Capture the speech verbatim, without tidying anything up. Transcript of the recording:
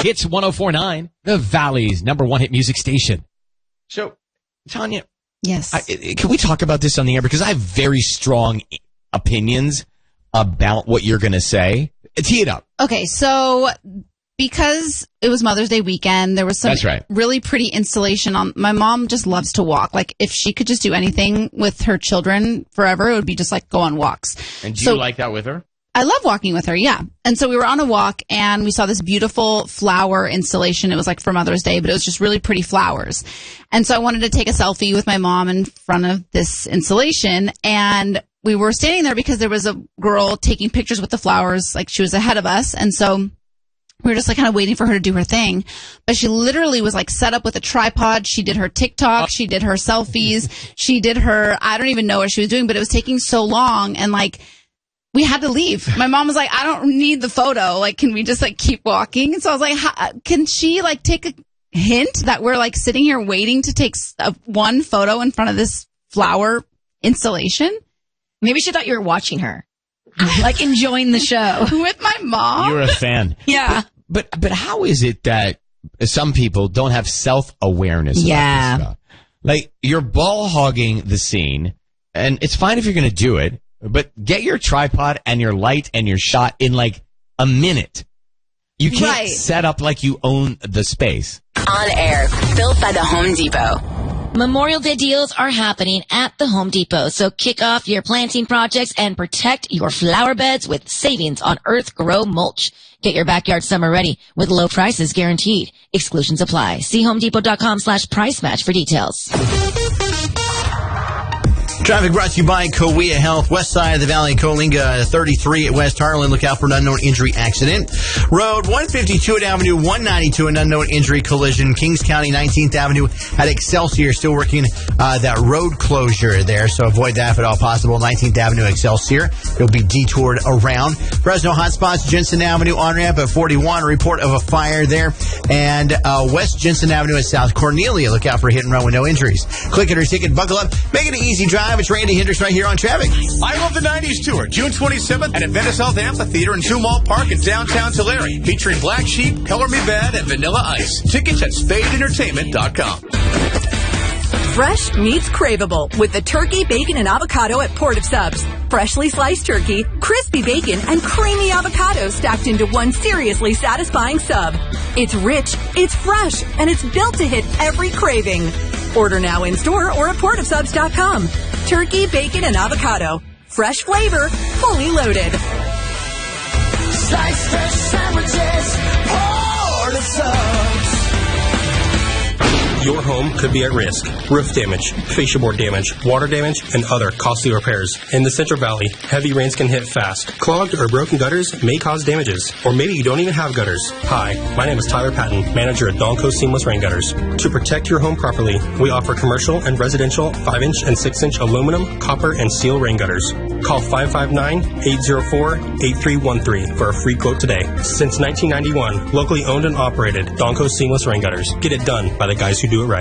Hits one oh four point nine, the Valley's number one hit music station. So, Tanya. Yes. I, can we talk about this on the air? Because I have very strong opinions about what you're going to say. Tee it up. Okay, so because it was Mother's Day weekend, there was some That's right. really pretty installation on. My mom just loves to walk. Like, if she could just do anything with her children forever, it would be just like go on walks. And do so, you like that with her? I love walking with her, yeah. And so we were on a walk, and we saw this beautiful flower installation. It was like for Mother's Day, but it was just really pretty flowers. And so I wanted to take a selfie with my mom in front of this installation, and we were standing there because there was a girl taking pictures with the flowers, like she was ahead of us, and so we were just like kind of waiting for her to do her thing. But she literally was like set up with a tripod. She did her TikTok, she did her selfies, she did her, I don't even know what she was doing, but it was taking so long, and like, we had to leave. My mom was like, I don't need the photo. Like, can we just like keep walking? And so I was like, How, can she like take a hint that we're like sitting here waiting to take a, one photo in front of this flower installation? Maybe she thought you were watching her, like enjoying the show with my mom. You're a fan. Yeah. But, but but how is it that some people don't have self-awareness Yeah. about this stuff? Like, you're ball hogging the scene, and it's fine if you're going to do it. But get your tripod and your light and your shot in like a minute. You can't Right. set up like you own the space. On air, built by the Home Depot. Memorial Day deals are happening at the Home Depot, so kick off your planting projects and protect your flower beds with savings on Earth Grow mulch. Get your backyard summer ready with low prices guaranteed. Exclusions apply. See homedepot.com slash price match for details. Traffic brought to you by Kowea Health, west side of the valley, Coalinga, thirty-three at West Harlan. Look out for an unknown injury accident. Road one fifty-two at Avenue one ninety-two, an unknown injury collision. Kings County, nineteenth Avenue at Excelsior, still working uh, that road closure there, so avoid that if at all possible. nineteenth Avenue, Excelsior. You'll be detoured around. Fresno hotspots, Jensen Avenue on-ramp at forty-one. A report of a fire there. And uh, West Jensen Avenue at South Cornelia. Look out for a hit and run with no injuries. Click it or ticket, buckle up. Make it an easy drive. It's Randy Hendricks right here on Traffic. I Love the nineties Tour, June twenty-seventh at Adventist Health Amphitheater in Zumwalt Park in downtown Tulare. Featuring Black Sheep, Color Me Bad, and Vanilla Ice. Tickets at spade entertainment dot com. Fresh meets craveable with the turkey, bacon, and avocado at Port of Subs. Freshly sliced turkey, crispy bacon, and creamy avocado stacked into one seriously satisfying sub. It's rich, it's fresh, and it's built to hit every craving. Order now in store or at port of subs dot com. Turkey, bacon, and avocado. Fresh flavor, fully loaded. Slice fresh sandwiches, Port of Subs. Your home could be at risk. Roof damage, fascia board damage, water damage, and other costly repairs. In the Central Valley, heavy rains can hit fast. Clogged or broken gutters may cause damages. Or maybe you don't even have gutters. Hi, my name is Tyler Patton, manager at Donco Seamless Rain Gutters. To protect your home properly, we offer commercial and residential five inch and six inch aluminum, copper, and steel rain gutters. Call five five nine, eight zero four, eight three one three for a free quote today. Since nineteen ninety-one, locally owned and operated, Donco Seamless Rain Gutters. Get it done by the guys who do it right.